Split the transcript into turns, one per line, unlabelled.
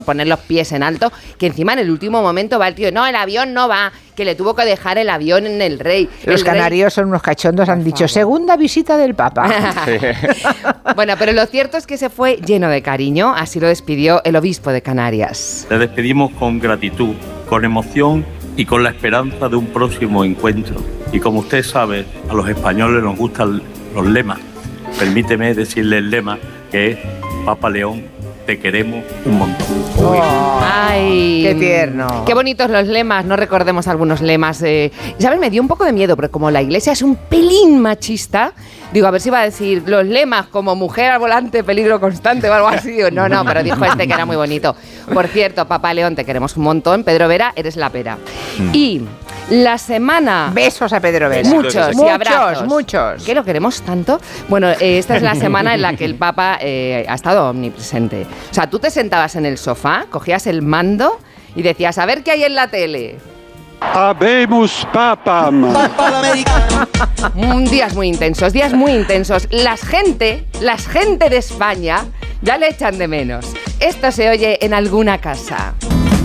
poner los pies en alto, que encima en el último momento va el tío, no, el avión no va, que le tuvo que dejar el avión en el Rey.
Los canarios son unos cachondos, han dicho, segunda visita del Papa.
Bueno, pero lo cierto es que se fue lleno de cariño, así lo despidió el obispo de Canarias.
Le despedimos con gratitud, con emoción y con la esperanza de un próximo encuentro. Y como usted sabe, a los españoles nos gustan los lemas. Permíteme decirle el lema, que es Papa León, te queremos un montón.
¡Ay!
¡Qué tierno!
Qué bonitos los lemas, no recordemos algunos lemas. ¿Sabes? Me dio un poco de miedo, pero como la iglesia es un pelín machista, digo, a ver si iba a decir los lemas como mujer al volante, peligro constante o algo así. No, pero dijo este que era muy bonito. Por cierto, Papa León, te queremos un montón. Pedro Vera, eres la pera. Y la semana...
Besos a Pedro Vera.
Muchos y abrazos.
Muchos.
¿Qué lo queremos tanto? Bueno, esta es la semana en la que el Papa ha estado omnipresente. O sea, tú te sentabas en el sofá, cogías el mando y decías, a ver qué hay en la tele.
Habemus Papam.
Días muy intensos, días muy intensos. Las gente de España ya le echan de menos. Esto se oye en alguna casa.